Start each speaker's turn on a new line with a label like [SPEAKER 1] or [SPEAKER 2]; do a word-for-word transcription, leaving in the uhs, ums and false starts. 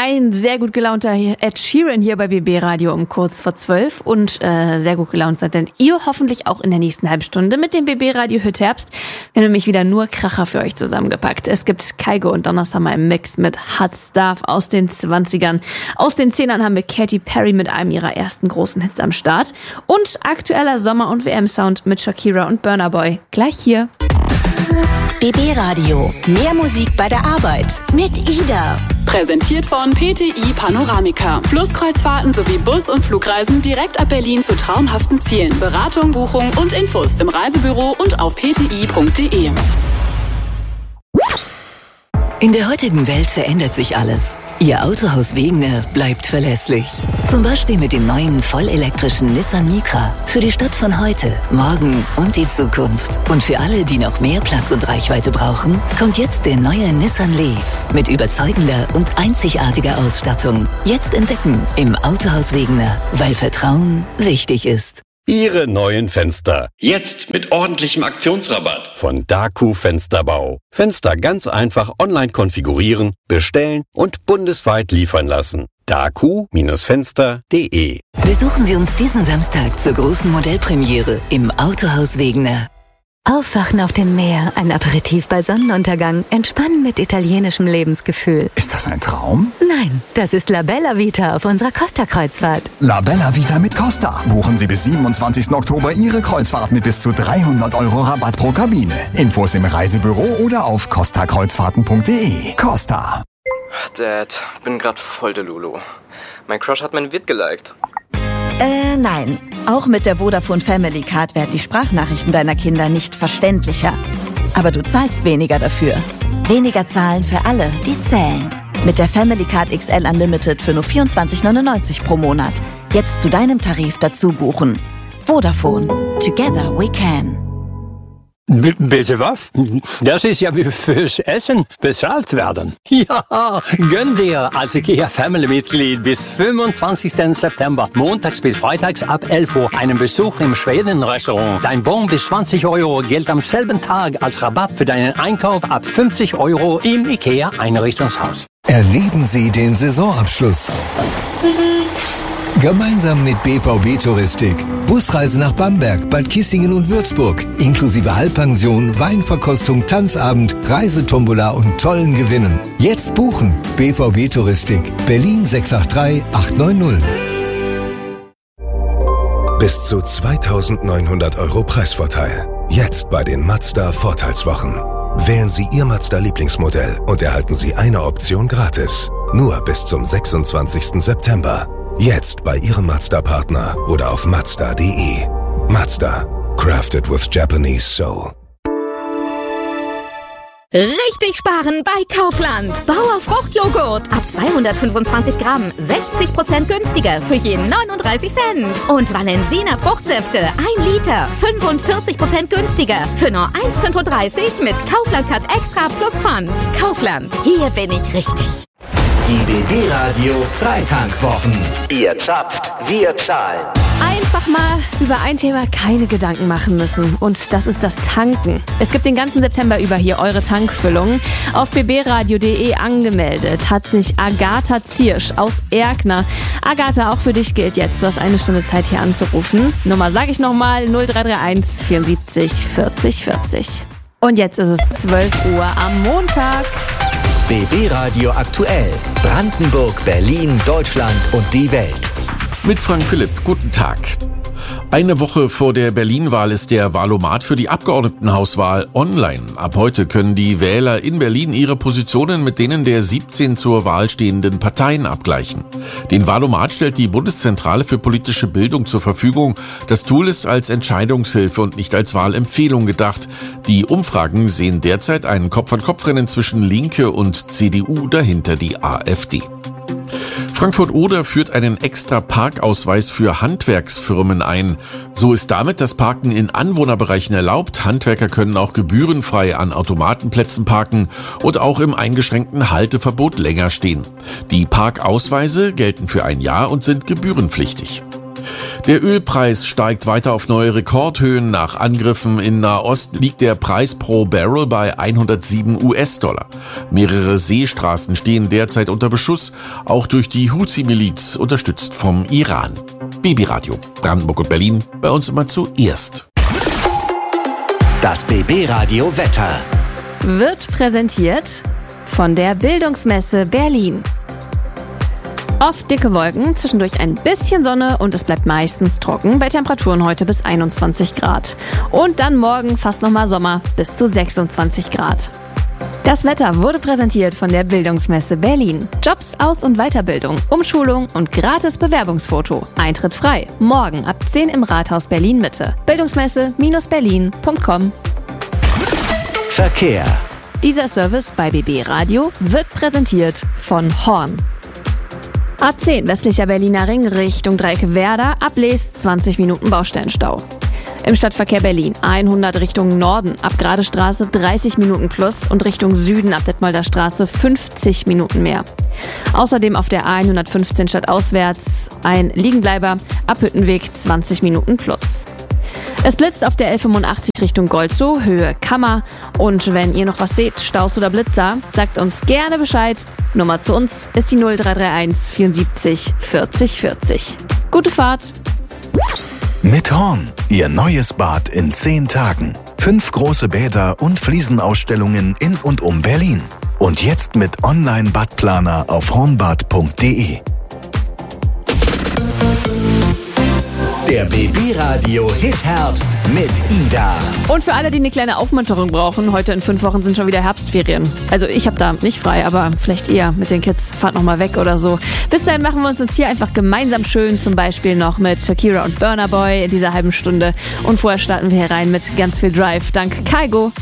[SPEAKER 1] Ein sehr gut gelaunter Ed Sheeran hier bei B B Radio um kurz vor zwölf und äh, sehr gut gelaunt seid denn ihr hoffentlich auch in der nächsten halben Stunde mit dem B B Radio Hit Herbst. Wir haben nämlich wieder nur Kracher für euch zusammengepackt. Es gibt Kygo und Donna Summer im Mix mit Hot Stuff aus den zwanzigern. Aus den Zehnern haben wir Katy Perry mit einem ihrer ersten großen Hits am Start und aktueller Sommer- und W M-Sound mit Shakira und Burna Boy. Gleich hier.
[SPEAKER 2] B B Radio. Mehr Musik bei der Arbeit mit Ida.
[SPEAKER 3] Präsentiert von P T I Panoramica. Flusskreuzfahrten sowie Bus- und Flugreisen direkt ab Berlin zu traumhaften Zielen. Beratung, Buchung und Infos im Reisebüro und auf p t i punkt d e.
[SPEAKER 2] In der heutigen Welt verändert sich alles. Ihr Autohaus Wegener bleibt verlässlich. Zum Beispiel mit dem neuen vollelektrischen Nissan Micra. Für die Stadt von heute, morgen und die Zukunft. Und für alle, die noch mehr Platz und Reichweite brauchen, kommt jetzt der neue Nissan Leaf. Mit überzeugender und einzigartiger Ausstattung. Jetzt entdecken im Autohaus Wegener, weil Vertrauen wichtig ist.
[SPEAKER 4] Ihre neuen Fenster.
[SPEAKER 5] Jetzt mit ordentlichem Aktionsrabatt.
[SPEAKER 4] Von Daku Fensterbau. Fenster ganz einfach online konfigurieren, bestellen und bundesweit liefern lassen. daku Fenster punkt de.
[SPEAKER 2] Besuchen Sie uns diesen Samstag zur großen Modellpremiere im Autohaus Wegener. Aufwachen auf dem Meer, ein Aperitif bei Sonnenuntergang, entspannen mit italienischem Lebensgefühl.
[SPEAKER 6] Ist das ein Traum?
[SPEAKER 2] Nein, das ist La Bella Vita auf unserer Costa-Kreuzfahrt.
[SPEAKER 6] La Bella Vita mit Costa. Buchen Sie bis siebenundzwanzigsten Oktober Ihre Kreuzfahrt mit bis zu dreihundert Euro Rabatt pro Kabine. Infos im Reisebüro oder auf costa kreuzfahrten punkt de. Costa.
[SPEAKER 7] Dad, bin grad voll der Lulu. Mein Crush hat mein Vid geliked.
[SPEAKER 8] Äh, nein. Auch mit der Vodafone Family Card werden die Sprachnachrichten deiner Kinder nicht verständlicher. Aber du zahlst weniger dafür. Weniger zahlen für alle, die zählen. Mit der Family Card X L Unlimited für nur vierundzwanzig neunundneunzig pro Monat. Jetzt zu deinem Tarif dazu buchen. Vodafone. Together we can.
[SPEAKER 9] B- bitte was? Das ist ja wie fürs Essen bezahlt werden. Ja, gönn dir als IKEA Family-Mitglied bis fünfundzwanzigsten September, montags bis freitags ab elf Uhr, einen Besuch im Schweden-Restaurant. Dein Bon bis zwanzig Euro gilt am selben Tag als Rabatt für deinen Einkauf ab fünfzig Euro im IKEA-Einrichtungshaus.
[SPEAKER 10] Erleben Sie den Saisonabschluss. Gemeinsam mit B V B Touristik. Busreise nach Bamberg, Bad Kissingen und Würzburg. Inklusive Halbpension, Weinverkostung, Tanzabend, Reisetombola und tollen Gewinnen. Jetzt buchen. B V B Touristik. Berlin sechs acht drei acht neun null.
[SPEAKER 11] Bis zu zweitausendneunhundert Euro Preisvorteil. Jetzt bei den Mazda Vorteilswochen. Wählen Sie Ihr Mazda-Lieblingsmodell und erhalten Sie eine Option gratis. Nur bis zum sechsundzwanzigsten September. Jetzt bei Ihrem Mazda-Partner oder auf mazda punkt de. Mazda. Crafted with Japanese soul.
[SPEAKER 12] Richtig sparen bei Kaufland. Bauer Fruchtjoghurt ab zweihundertfünfundzwanzig Gramm, sechzig Prozent günstiger für jeden neununddreißig Cent. Und Valensina Fruchtsäfte ein Liter, fünfundvierzig Prozent günstiger für nur eins Komma fünfunddreißig mit Kaufland Cut Extra plus Pfand. Kaufland, hier bin ich richtig.
[SPEAKER 13] Die B B Radio Freitankwochen. Ihr zappt, wir zahlen.
[SPEAKER 1] Einfach mal über ein Thema keine Gedanken machen müssen. Und das ist das Tanken. Es gibt den ganzen September über hier eure Tankfüllung. Auf b b radio punkt de angemeldet hat sich Agatha Ziersch aus Erkner. Agatha, auch für dich gilt jetzt. Du hast eine Stunde Zeit hier anzurufen. Nummer sage ich nochmal, null drei drei eins vierundsiebzig vierzig vierzig. Und jetzt ist es zwölf Uhr am Montag.
[SPEAKER 13] B B Radio aktuell. Brandenburg, Berlin, Deutschland und die Welt.
[SPEAKER 14] Mit Frank Philipp, guten Tag. Eine Woche vor der Berlin-Wahl ist der Wahlomat für die Abgeordnetenhauswahl online. Ab heute können die Wähler in Berlin ihre Positionen mit denen der siebzehn zur Wahl stehenden Parteien abgleichen. Den Wahlomat stellt die Bundeszentrale für politische Bildung zur Verfügung. Das Tool ist als Entscheidungshilfe und nicht als Wahlempfehlung gedacht. Die Umfragen sehen derzeit ein Kopf-an-Kopf-Rennen zwischen Linke und C D U, dahinter die AfD. Frankfurt-Oder führt einen extra Parkausweis für Handwerksfirmen ein. So ist damit das Parken in Anwohnerbereichen erlaubt. Handwerker können auch gebührenfrei an Automatenplätzen parken und auch im eingeschränkten Halteverbot länger stehen. Die Parkausweise gelten für ein Jahr und sind gebührenpflichtig. Der Ölpreis steigt weiter auf neue Rekordhöhen. Nach Angriffen in Nahost liegt der Preis pro Barrel bei hundertsieben US-Dollar. Mehrere Seestraßen stehen derzeit unter Beschuss, auch durch die Houthi-Miliz, unterstützt vom Iran. B B Radio, Brandenburg und Berlin, bei uns immer zuerst.
[SPEAKER 13] Das B B Radio Wetter
[SPEAKER 1] wird präsentiert von der Bildungsmesse Berlin. Oft dicke Wolken, zwischendurch ein bisschen Sonne und es bleibt meistens trocken, bei Temperaturen heute bis einundzwanzig Grad. Und dann morgen fast nochmal Sommer, bis zu sechsundzwanzig Grad. Das Wetter wurde präsentiert von der Bildungsmesse Berlin. Jobs, Aus- und Weiterbildung, Umschulung und gratis Bewerbungsfoto. Eintritt frei. Morgen ab zehn im Rathaus Berlin Mitte. Bildungsmesse Berlin Punkt com.
[SPEAKER 13] Verkehr.
[SPEAKER 1] Dieser Service bei B B Radio wird präsentiert von Horn. A zehn westlicher Berliner Ring Richtung Dreieck-Werder, ab Lees zwanzig Minuten Baustellenstau. Im Stadtverkehr Berlin hundert Richtung Norden, ab Gradestraße dreißig Minuten plus und Richtung Süden ab Detmolder Straße fünfzig Minuten mehr. Außerdem auf der A hundertfünfzehn stadtauswärts ein Liegenbleiber, ab Hüttenweg zwanzig Minuten plus. Es blitzt auf der L fünfundachtzig Richtung Golzow, Höhe Kammer. Und wenn ihr noch was seht, Staus oder Blitzer, sagt uns gerne Bescheid. Nummer zu uns ist die null drei drei eins vierundsiebzig vierzig vierzig. Gute Fahrt!
[SPEAKER 15] Mit Horn, Ihr neues Bad in zehn Tagen. Fünf große Bäder und Fliesenausstellungen in und um Berlin. Und jetzt mit Online-Badplaner auf hornbad punkt de.
[SPEAKER 13] Der B B Radio Hit Herbst mit Ida.
[SPEAKER 1] Und für alle, die eine kleine Aufmunterung brauchen, heute in fünf Wochen sind schon wieder Herbstferien. Also ich habe da nicht frei, aber vielleicht eher mit den Kids, fahrt noch mal weg oder so. Bis dahin machen wir uns jetzt hier einfach gemeinsam schön, zum Beispiel noch mit Shakira und Burna Boy in dieser halben Stunde. Und vorher starten wir hier rein mit ganz viel Drive, dank Kaigo.